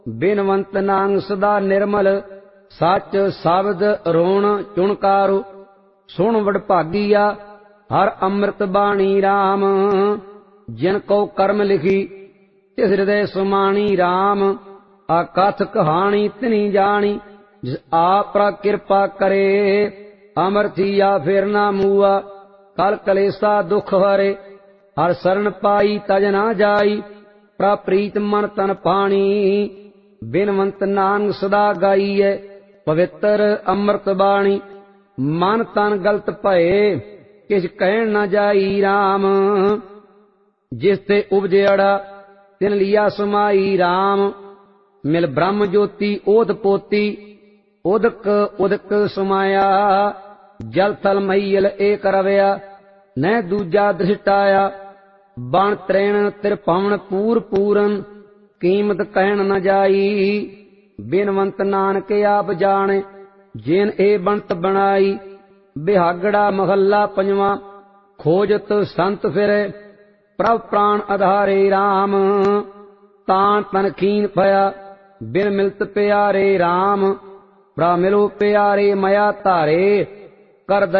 ਬਿਨਵੰਤ ਨਾਨਕ ਸਦਾ ਨਿਰਮਲ, ਸੱਚ ਸ਼ਬਦ ਰੋਣ ਚੁਣਕਾਰੋ। ਸੁਣ ਵਡਭਾਗੀਆ ਹਰ ਅੰਮ੍ਰਿਤ ਬਾਣੀ RAM, ਜਿਨ ਕੋ ਕਰਮ ਲਿਖੀ ਤਿਸ ਹਿਰਦੈ ਸੁਮਾਣੀ RAM। ਆਕਥ ਕਹਾਣੀ ਤਿਨੀ ਜਾਣੀ, ਜਿਸ ਆਪ ਪਰ ਕਿਰਪਾ ਕਰੇ। ਅਮਰ ਥੀਆ ਫਿਰ ਨਾ ਮੂਆ, ਕਲ ਕਲੇਸਾ ਦੁਖ ਹਰੇ। ਹਰ ਸਰਣ ਪਾਈ ਤਜ ਨਾ ਜਾਈ, ਪ੍ਰਭ ਪ੍ਰੀਤ ਮਨ ਤਨ ਪਾਣੀ। ਬਿਨਵੰਤ ਨਾਨਕ ਸਦਾ ਗਾਈਐ, ਪਵਿੱਤਰ ਅੰਮ੍ਰਿਤ ਬਾਣੀ। ਮਨ ਤਨ ਗਲਤ ਭਏ, ਕਿਛ ਕਹਿਣ ਨਾ ਜਾਈ RAM। ਜਿਸ ਤੇ ਉਪਜਿਆੜਾ ਤਿਨ ਲਿਆ ਸਮਾਈ RAM। ਮਿਲ ਬ੍ਰਹਮ ਜੋਤੀ ਓਤ ਪੋਤੀ, ਉਦਕ ਉਦਕ ਸਮਾਇਆ। ਜਲ ਥਲ ਮਈਲ ਏਕ ਰਵਿਆ, ਨਹਿ ਦੂਜਾ ਦ੍ਰਿਸ਼ਟਾਇਆ। ਬਣ ਤ੍ਰੈਣ ਤਿਰਭਵਨ ਪੂਰ ਪੂਰਨ, ਕੀਮਤ ਕਹਿਣ ਨ ਜਾਈ। ਬਿਨਵੰਤ ਨਾਨਕ ਆਪ ਜਾਣੇ, ਜਿਨ ਇਹ ਬਣਤ ਬਣਾਈ। ਬਿਹਾਗੜਾ ਮਹੱਲਾ ਪੰਜਵਾਂ, ਖੋਜਤ ਸੰਤ ਫਿਰੇ, ਪ੍ਰਭ ਪ੍ਰਾਣ ਆਧਾਰੇ RAM। ਤਾਂ ਤਨ ਖੀਨ ਭਇਆ, ਬਿਨ ਮਿਲਤ ਪਿਆਰੇ RAM। ਪ੍ਰਭ ਮਿਲੋ ਪਿਆਰੇ ਮਇਆ ਧਾਰੇ, ਕਰ